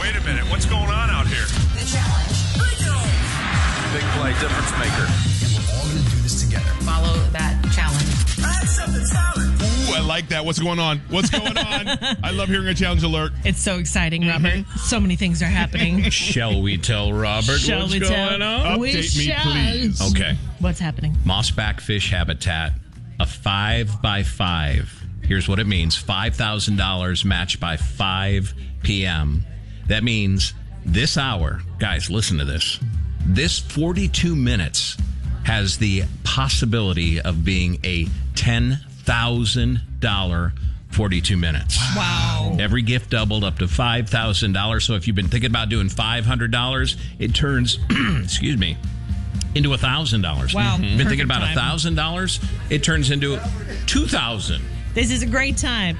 wait a minute. What's going on out here? The challenge. Big play, difference maker. And we're all going to do this together. Follow that challenge. I accept the challenge. Ooh, I like that. What's going on? What's going on? I love hearing a challenge alert. It's so exciting, Robert. So many things are happening. Shall we tell Robert Shall what's we going tell? on? We Update me, shall. please. Okay. What's happening? Mossback fish habitat, a 5x5. Here's what it means. $5,000 matched by 5 p.m. That means this hour, guys, listen to this. This 42 minutes has the possibility of being a $10,000 42 minutes. Wow. Every gift doubled up to $5,000. So if you've been thinking about doing $500, it turns, excuse me, into $1,000. Wow. Been thinking about Perfect time. $1,000, it turns into $2,000. This is a great time.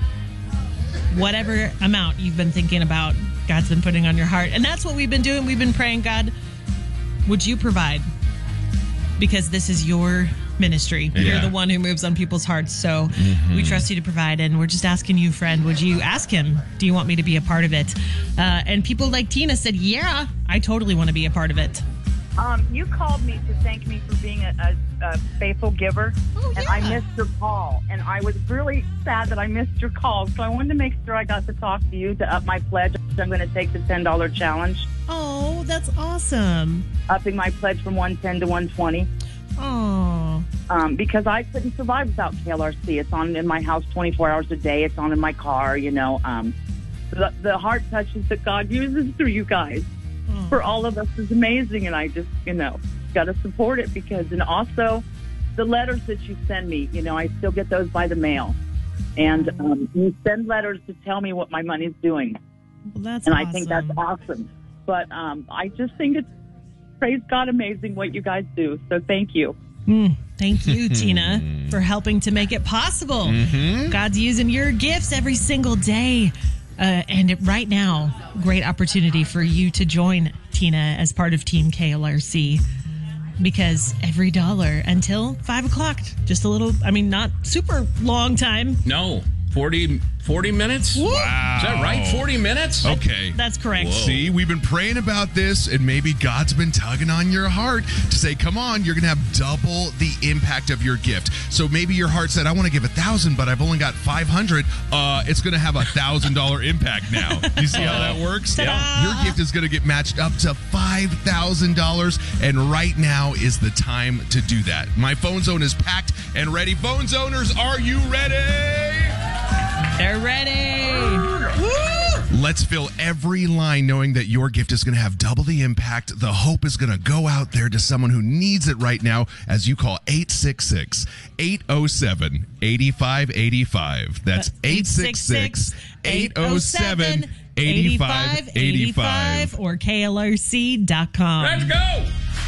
Whatever amount you've been thinking about, God's been putting on your heart. And that's what we've been doing. We've been praying, God, would you provide? Because this is your ministry. Yeah. You're the one who moves on people's hearts. So we trust you to provide. And we're just asking you, friend, would you ask him, do you want me to be a part of it? And people like Tina said, yeah, I totally want to be a part of it. You called me to thank me for being a faithful giver, and I missed your call. And I was really sad that I missed your call. So I wanted to make sure I got to talk to you to up my pledge. I'm going to take the $10 challenge, Oh, that's awesome. upping my pledge from 110 to 120. Oh, Because I couldn't survive without KLRC. It's on in my house 24 hours a day. It's on in my car. You know, the heart touches that God uses through you guys for all of us is amazing, and I just, got to support it and also the letters that you send me, I still get those by the mail, and you send letters to tell me what my money's doing, well, that's and awesome. I think that's awesome. But I just think it's, praise God, amazing what you guys do. So thank you. Thank you, Tina, for helping to make it possible. God's using your gifts every single day. Right now, great opportunity for you to join Tina as part of Team KLRC, because every dollar until 5 o'clock, just a little, not super long time. No, 40 minutes? Wow. Is that right? 40 minutes? Okay. That's correct. Whoa. See, we've been praying about this, and maybe God's been tugging on your heart to say, come on, you're going to have double the impact of your gift. So maybe your heart said, I want to give 1,000, but I've only got 500. It's going to have $1,000 impact now. You see how that works? Ta-da! Your gift is going to get matched up to $5,000, and right now is the time to do that. My phone zone is packed and ready. Phone zoners, are you ready? They're ready. Let's fill every line knowing that your gift is going to have double the impact. The hope is going to go out there to someone who needs it right now as you call 866-807-8585. That's 866-807-8585. or KLRC.com. Let's go!